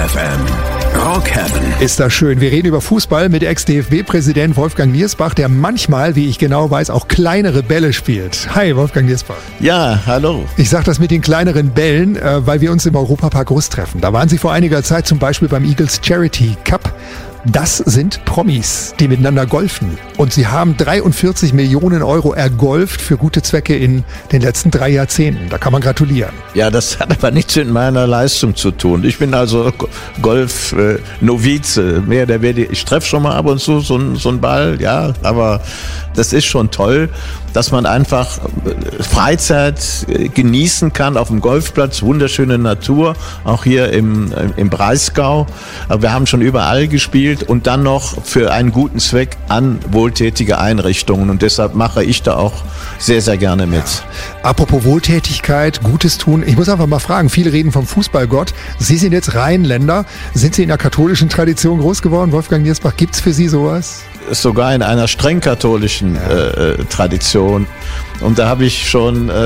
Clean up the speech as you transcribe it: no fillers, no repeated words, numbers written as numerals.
FM. Rock Heaven. Ist das schön. Wir reden über Fußball mit Ex-DFB-Präsident Wolfgang Niersbach, der manchmal, wie ich genau weiß, auch kleinere Bälle spielt. Hi, Wolfgang Niersbach. Ja, hallo. Ich sage das mit den kleineren Bällen, weil wir uns im Europapark Rust treffen. Da waren Sie vor einiger Zeit zum Beispiel beim Eagles Charity Cup. Das sind Promis, die miteinander golfen. Und sie haben 43 Millionen Euro ergolft für gute Zwecke in den letzten 3 Jahrzehnten. Da kann man gratulieren. Ja, das hat aber nichts mit meiner Leistung zu tun. Ich bin also Golf-Novize, mehr oder weniger. Ich treffe schon mal ab und zu so einen Ball, ja, aber das ist schon toll, dass man einfach Freizeit genießen kann auf dem Golfplatz, wunderschöne Natur, auch hier im Breisgau. Aber wir haben schon überall gespielt und dann noch für einen guten Zweck an wohltätige Einrichtungen und deshalb mache ich da auch sehr, sehr gerne mit. Ja. Apropos Wohltätigkeit, Gutes tun, ich muss einfach mal fragen, viele reden vom Fußballgott. Sie sind jetzt Rheinländer, sind Sie in der katholischen Tradition groß geworden, Wolfgang Niersbach? Gibt's für Sie sowas? Sogar in einer streng katholischen Tradition. Und da habe ich schon